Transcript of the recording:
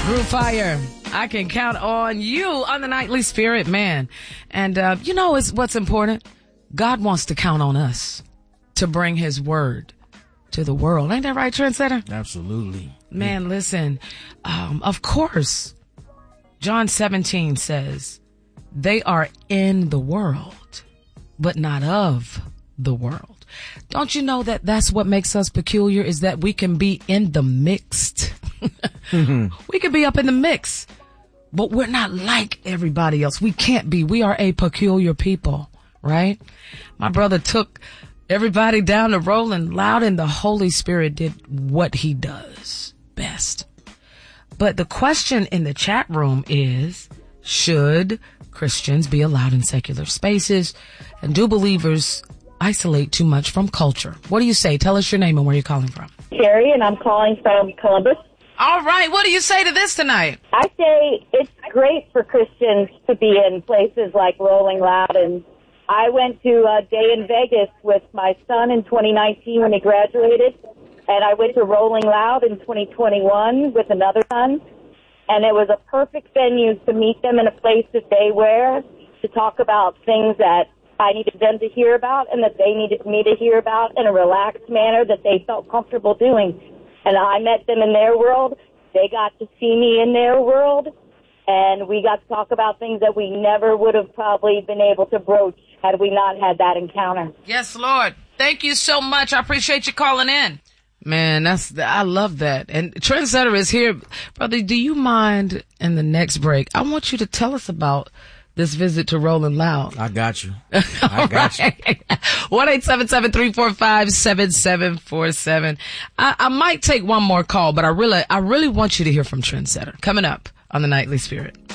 Through fire, I can count on you on the Nightly Spirit, man. And, you know, what's important? God wants to count on us to bring his word to the world. Ain't that right, Trendsetter? Absolutely. Man, listen, of course, John 17 says they are in the world, but not of the world. Don't you know that that's what makes us peculiar, is that we can be in the mixed. We could be up in the mix, but we're not like everybody else. We can't be. We are a peculiar people, right? My brother took everybody down to Rolling Loud, and the Holy Spirit did what he does best. But the question in the chat room is, should Christians be allowed in secular spaces? And do believers isolate too much from culture? What do you say? Tell us your name and where you're calling from. Carrie, and I'm calling from Columbus. All right. What do you say to this tonight? I say it's great for Christians to be in places like Rolling Loud. And I went to a day in Vegas with my son in 2019 when he graduated. And I went to Rolling Loud in 2021 with another son. And it was a perfect venue to meet them in a place that they were, to talk about things that I needed them to hear about and that they needed me to hear about in a relaxed manner that they felt comfortable doing. And I met them in their world. They got to see me in their world. And we got to talk about things that we never would have probably been able to broach had we not had that encounter. Yes, Lord. Thank you so much. I appreciate you calling in. Man, I love that. And Trendsetter is here. Brother, do you mind in the next break? I want you to tell us about this visit to Rolling Loud. I got you. I got you. 1-877-345-7747. I might take one more call, but I really want you to hear from Trendsetter. Coming up on the Nightly Spirit.